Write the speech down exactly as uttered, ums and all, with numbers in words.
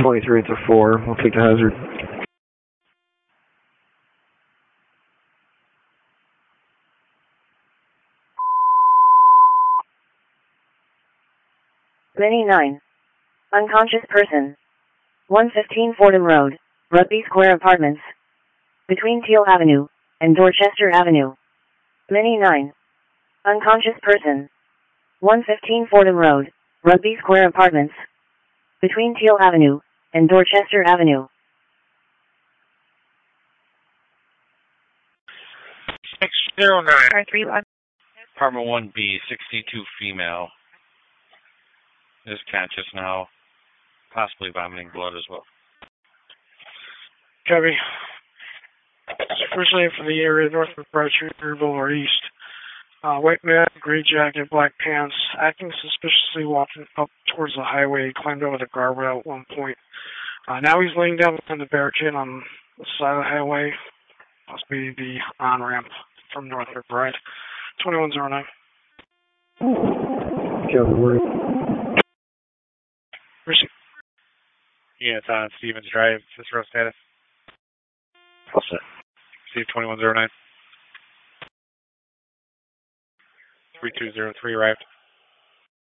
twenty-three, it's a four. We'll take the hazard. Mini nine. Unconscious person. one fifteen Fordham Road, Rugby Square Apartments. Between Teal Avenue and Dorchester Avenue. Mini nine. Unconscious person. one fifteen Fordham Road, Rugby Square Apartments. Between Teal Avenue and Dorchester Avenue. six zero nine. R three one. Apartment one B, sixty-two female. Is conscious now. Possibly vomiting blood as well. Copy. First name for the area, north of Brightree Boulevard East. Uh, white man, gray jacket, black pants, acting suspiciously, walking up towards the highway, climbed over the guardrail at one point. Uh, now he's laying down on the barricade on the side of the highway. Must be the on-ramp from North McBride. twenty-one oh nine. Copy, word. Receive. Yeah, it's on Stevens Drive. This row status. All set. Steve twenty-one oh nine. three two zero three arrived.